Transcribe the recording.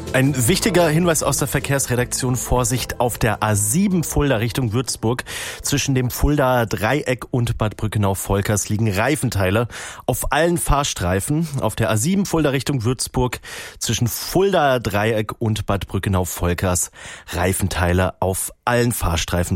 Ein wichtiger Hinweis aus der Verkehrsredaktion: Vorsicht auf der A7 Fulda Richtung Würzburg. Zwischen dem Fuldaer Dreieck und Bad Brückenau-Volkers liegen Reifenteile auf allen Fahrstreifen. Auf der A7 Fulda Richtung Würzburg zwischen Fuldaer Dreieck und Bad Brückenau-Volkers Reifenteile auf allen Fahrstreifen.